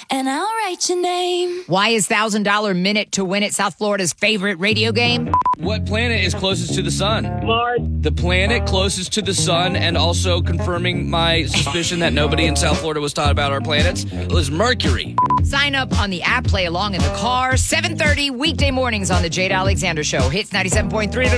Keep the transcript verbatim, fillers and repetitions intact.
and I'll write your name. Why is one thousand dollars Minute to Win It South Florida's favorite radio game? What planet is closest to the sun? Mars. The planet closest to the sun, and also confirming my suspicion that nobody in South Florida was taught about our planets, was Mercury. Sign up on the app, play along in the car. seven thirty weekday mornings on the Jade Alexander Show. Hits ninety-seven point three.